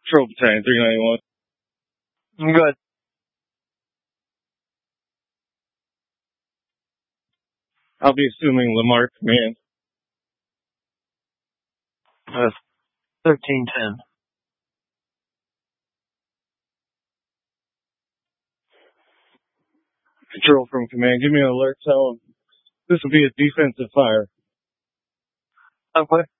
Patrol Battalion 391. I'm good. I'll be assuming Lamar command. 1310. Patrol from command, give me an alert tone. This will be a defensive fire. Okay.